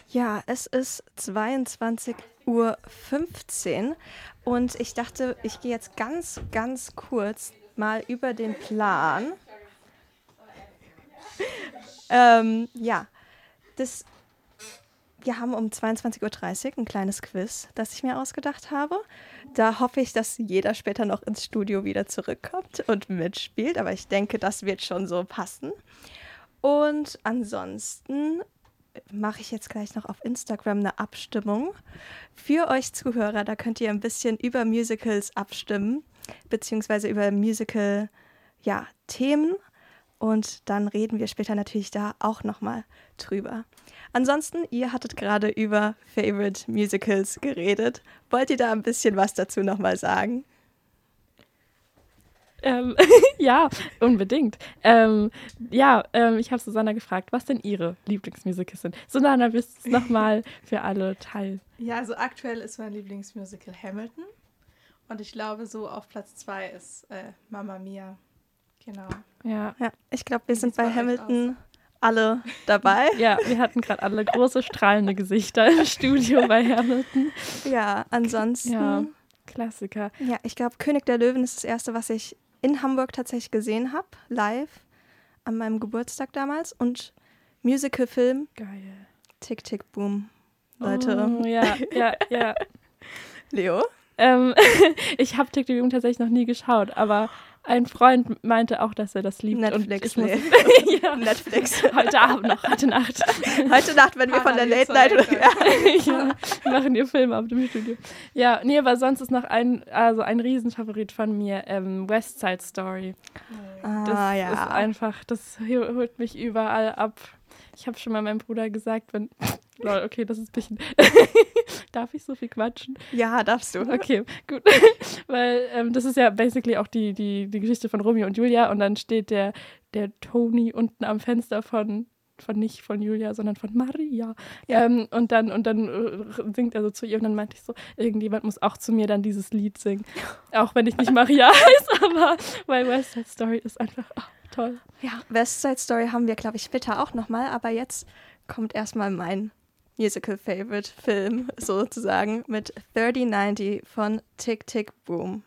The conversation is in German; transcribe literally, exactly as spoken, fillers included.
Ja, es ist zweiundzwanzig Uhr fünfzehn und ich dachte, ich gehe jetzt ganz, ganz kurz mal über den Plan. Ähm, ja, das, wir haben um zweiundzwanzig Uhr dreißig ein kleines Quiz, das ich mir ausgedacht habe. Da hoffe ich, dass jeder später noch ins Studio wieder zurückkommt und mitspielt, aber ich denke, das wird schon so passen. Und ansonsten mache ich jetzt gleich noch auf Instagram eine Abstimmung für euch Zuhörer. Da könnt ihr ein bisschen über Musicals abstimmen, beziehungsweise über Musical, ja, Themen. Und dann reden wir später natürlich da auch nochmal drüber. Ansonsten, ihr hattet gerade über Favorite Musicals geredet. Wollt ihr da ein bisschen was dazu nochmal sagen? Ähm, ja, unbedingt. Ähm, ja, ähm, ich habe Susanna gefragt, was denn ihre Lieblingsmusicals sind. Susanna, willst du es nochmal für alle teilen? Ja, also aktuell ist mein Lieblingsmusical Hamilton. Und ich glaube, so auf Platz zwei ist äh, Mamma Mia. Genau. Ja, Ja, ich glaube, wir Wie sind sieht's bei bei euch Hamilton alle dabei. ja, wir hatten gerade alle große, strahlende Gesichter im Studio bei Hamilton. Ja, ansonsten, Ja, ja, Klassiker. ich glaube, König der Löwen ist das erste, was ich in Hamburg tatsächlich gesehen habe, live, an meinem Geburtstag damals. Und Musical-Film, Geil. Tick, Tick, Boom. Leute, Oh, ja, ja, ja. Leo? Ähm, ich habe Tick, Tick, Boom tatsächlich noch nie geschaut, aber ein Freund meinte auch, dass er das liebt. Netflix, und ich nee. muss, ja, Netflix. heute Abend noch, heute Nacht. Heute Nacht, wenn wir von der Late Night... ja, wir machen ihr Film ab dem Studio. Ja, nee, aber sonst ist noch ein, also ein Riesenfavorit von mir, ähm, West Side Story. Das Ah, ist ja. einfach, das holt mich überall ab. Ich habe schon mal meinem Bruder gesagt, wenn... Lol, okay, das ist ein bisschen... Darf ich so viel quatschen? Ja, darfst du. Okay, gut. Weil ähm, das ist ja basically auch die, die, die Geschichte von Romeo und Julia und dann steht der, der Tony unten am Fenster von, von nicht von Julia, sondern von Maria. Ja. Ähm, und dann, und dann äh, singt er so zu ihr und dann meinte ich so, irgendjemand muss auch zu mir dann dieses Lied singen. Auch wenn ich nicht Maria heiße, aber weil West Side Story ist einfach ach, toll. Ja, West Side Story haben wir, glaube ich, später auch nochmal, aber jetzt kommt erstmal mein Musical-Favorite-Film sozusagen mit thirty ninety von Tick, Tick, Boom.